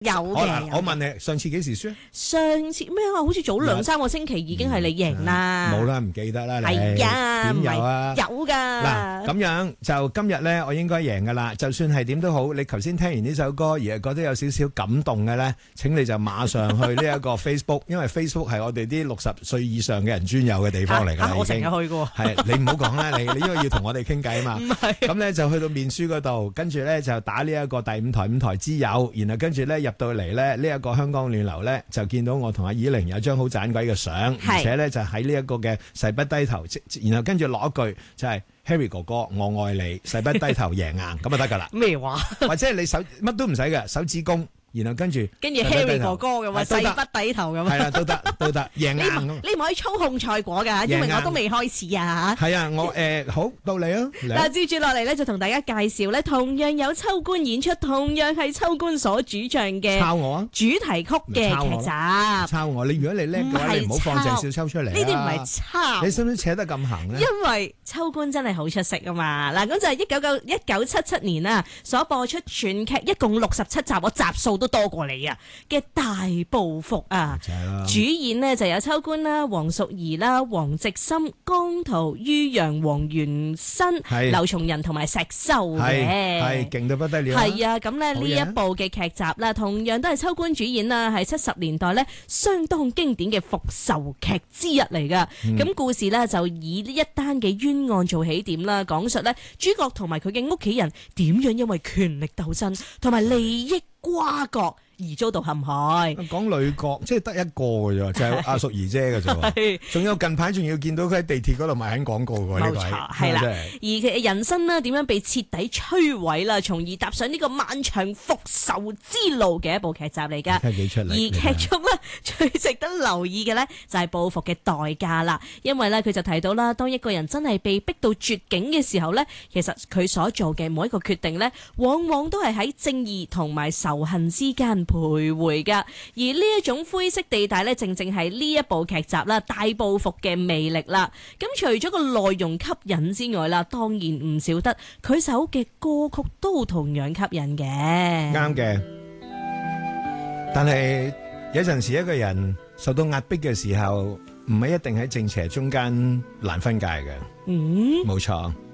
有嘅。 我問你，上次幾時輸？ 上次咩啊？好似早2-3個星期已經係你贏啦。 冇啦，唔記得啦。 係啊， 點有啊？ 有㗎。 嗱，咁樣就今日咧，我應該贏㗎啦。就算係點都好，你頭先聽完呢首歌而係覺得有少少感動嘅咧，請你就馬上去呢一個 Facebook， 因為 Facebook 係我哋啲60歲以上嘅人專有嘅地方嚟㗎啦。 我成日去㗎。 係你唔好講啦，你因為要同我哋傾偈啊嘛。 唔係。 咁咧就去到面書嗰度，跟住咧就打呢一個第5台之友，然後跟住咧入到嚟咧呢一個香港暖流咧，就見到我同阿以玲有張好盞鬼嘅相，而且咧就喺呢一個嘅誓不低頭，然後跟住攞一句就係 Harry 哥哥我愛你，誓不低頭贏硬咁就得噶啦。 咩話？ 或者你手乜都唔使嘅，手指公。然後跟住 Harry 哥哥咁啊，誓不低頭咁啊， 係啦，都得贏硬咁。 你唔可以操控賽果㗎，因為我都未開始啊。 係啊，我好到你啊。 嗱，接住落嚟咧，就同大家介紹咧，同樣有秋官演出，同樣係秋官所主唱嘅抄我啊主題曲嘅劇集。 抄我，如果你叻嘅話，你唔好放鄭少秋出嚟。 呢啲唔係抄， 你使唔使扯得咁行咧？ 因為秋官真係好出色啊嘛。嗱，咁就係1977年啊，所播出全劇一共67集，我集數都多過你啊嘅大報復啊！主演呢就有秋官啦、黃淑儀啦、黃植森、江濤、于洋、黃元申、劉松仁同埋石修嘅， 係勁到不得了。 係啊，咁咧呢一部嘅劇集啦，同樣都係秋官主演啦，係70年代咧相當經典嘅復仇劇之一嚟噶。咁故事咧就以呢一單嘅冤案做起點啦，講述咧主角同埋佢嘅屋企人點樣因為權力鬥爭同埋利益瓜葛而遭到陷害。 講女角即係得一個嘅啫，就係阿淑儀姐嘅啫。仲有近排仲要見到佢喺地鐵嗰度賣緊廣告嘅呢個係啦。而佢嘅人生呢點樣被徹底摧毀啦，從而踏上呢個漫長復仇之路嘅一部劇集嚟噶。而劇中呢最值得留意嘅呢就係報復嘅代價啦，因為呢佢就提到啦，當一個人真係被逼到絕境嘅時候呢，其實佢所做嘅每一個決定呢，往往都係喺正義同埋仇恨之間徘徊噶，而呢一種灰色地帶咧，正正係呢一部劇集啦，大報復嘅魅力啦。咁除咗個內容吸引之外啦，當然唔少得佢首嘅歌曲都同樣吸引嘅。 啱嘅，但係有陣時一個人受到壓迫嘅時候，唔係一定喺正邪中間難分界嘅。冇錯。